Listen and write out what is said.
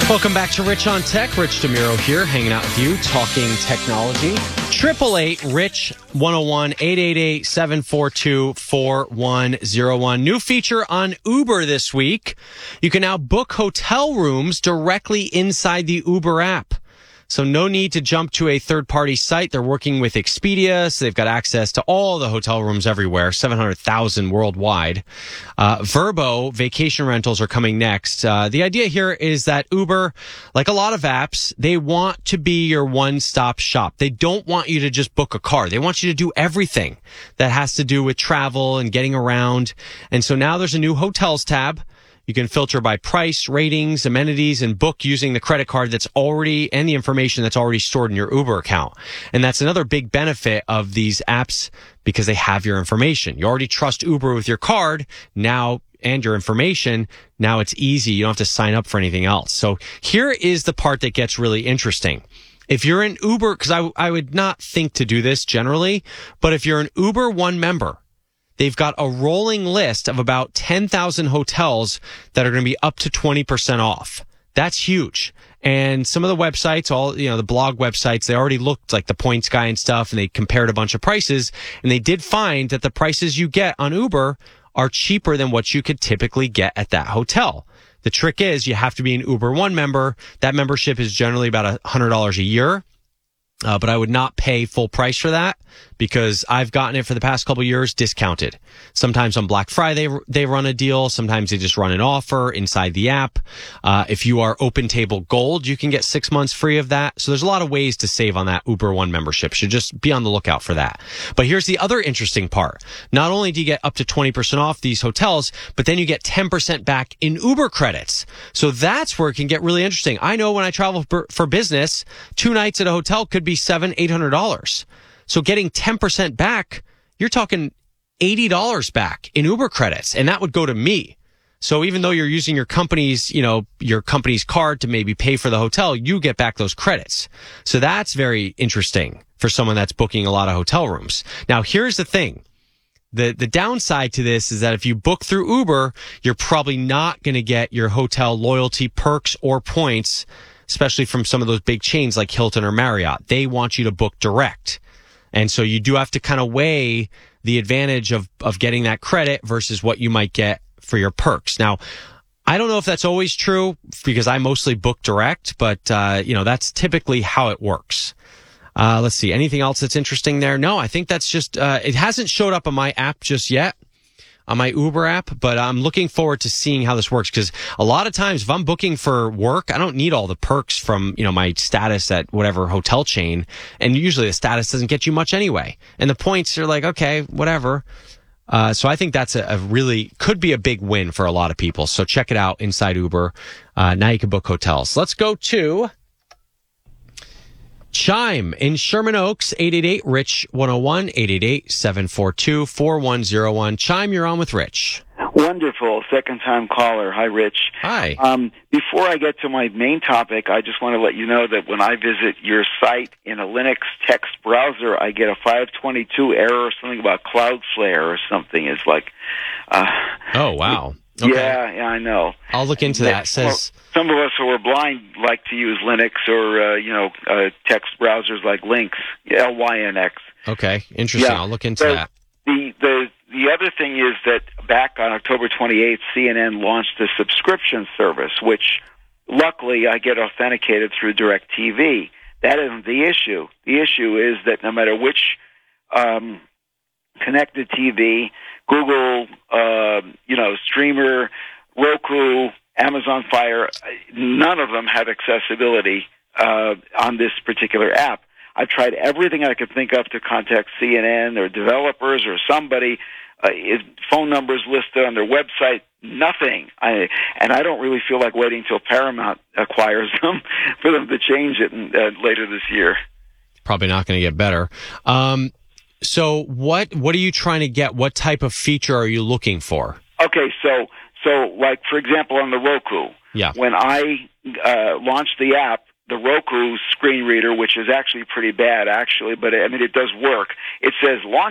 Welcome back to Rich on Tech. Rich DeMuro here, hanging out with you, talking technology. 888-RICH-101, 888-742-4101. New feature on Uber this week. You can now book hotel rooms directly inside the Uber app. So no need to jump to a third-party site. They're working with Expedia, so they've got access to all the hotel rooms everywhere, 700,000 worldwide. Vrbo vacation rentals are coming next. The idea here is that Uber, like a lot of apps, they want to be your one-stop shop. They don't want you to just book a car. They want you to do everything that has to do with travel and getting around. And so now there's a new hotels tab. You can filter by price, ratings, amenities, and book using the credit card that's already, and the information that's already stored in your Uber account. And that's another big benefit of these apps because they have your information. You already trust Uber with your card now and your information. Now it's easy. You don't have to sign up for anything else. So here is the part that gets really interesting. If you're an Uber, because I would not think to do this generally, but if you're an Uber One member, they've got a rolling list of about 10,000 hotels that are going to be up to 20% off. That's huge. And some of the websites, the blog websites, they already looked like the Points Guy and stuff, and they compared a bunch of prices, and they did find that the prices you get on Uber are cheaper than what you could typically get at that hotel. The trick is you have to be an Uber One member. That membership is generally about $100 a year. But I would not pay full price for that because I've gotten it for the past couple of years discounted. Sometimes on Black Friday, they run a deal. Sometimes they just run an offer inside the app. If you are OpenTable Gold, you can get 6 months free of that. So there's a lot of ways to save on that Uber One membership. Should just be on the lookout for that. But here's the other interesting part. Not only do you get up to 20% off these hotels, but then you get 10% back in Uber credits. So that's where it can get really interesting. I know when I travel for business, 2 nights at a hotel could be $700-800. So getting 10% back, you're talking $80 back in Uber credits, and that would go to me. So even though you're using your company's card to maybe pay for the hotel, you get back those credits. So that's very interesting for someone that's booking a lot of hotel rooms. Now, here's the thing. The downside to this is that if you book through Uber, you're probably not going to get your hotel loyalty perks or points, especially from some of those big chains like Hilton or Marriott. They want you to book direct. And so you do have to kind of weigh the advantage of getting that credit versus what you might get for your perks. Now, I don't know if that's always true because I mostly book direct, but, that's typically how it works. Let's see. Anything else that's interesting there? No, I think that's just, it hasn't showed up on my app just yet, on my Uber app, but I'm looking forward to seeing how this works because a lot of times if I'm booking for work, I don't need all the perks from, my status at whatever hotel chain. And usually the status doesn't get you much anyway. And the points are like, okay, whatever. So I think that's could be a big win for a lot of people. So check it out inside Uber. Now you can book hotels. Let's go to Chime in Sherman Oaks, 888-RICH-101, 888-742-4101. Chime, you're on with Rich. Wonderful. Second-time caller. Hi, Rich. Hi. Before I get to my main topic, I just want to let you know that when I visit your site in a Linux text browser, I get a 522 error or something about Cloudflare or something. It's like... oh, wow. Okay. Yeah, I know. I'll look into that. Says some of us who are blind like to use Linux or text browsers like Lynx, LYNX. Okay, interesting. I'll look into that. The other thing is that back on October 28th, CNN launched a subscription service, which luckily I get authenticated through DirecTV. That isn't the issue. The issue is that no matter which connected TV, Google, Streamer, Roku, Amazon Fire, none of them have accessibility on this particular app. I've tried everything I could think of to contact CNN or developers or somebody. Phone numbers listed on their website, nothing. I don't really feel like waiting till Paramount acquires them for them to change it later this year. Probably not going to get better. So what are you trying to get? What type of feature are you looking for? Okay, so like, for example, on the Roku, when I launched the app, the Roku screen reader, which is actually pretty bad, but it does work. It says launch